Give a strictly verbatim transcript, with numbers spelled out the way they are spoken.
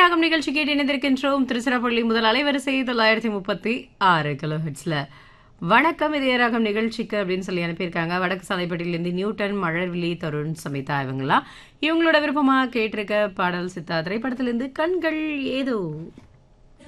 ராகம் நிகழ்ச்சி கேட்டு இணைந்திருக்கின்றோம். திருச்சிராப்பள்ளி முதல் அலைவரிசை தொள்ளாயிரத்தி முப்பத்தி ஆறு கிலோ ஹெட்ஸ்ல. வணக்கம் இதய ராகம் நிகழ்ச்சிக்கு அப்படின்னு சொல்லி அனுப்பியிருக்காங்க. வடக்கு சாலைப்பட்டியிலிருந்து நியூட்டன், மழர்விழி, தருண், சமிதா இவங்களாம். இவங்களோட விருப்பமாக கேட்டிருக்க பாடல் சித்தா திரைப்படத்திலிருந்து கண்கள் ஏதோ.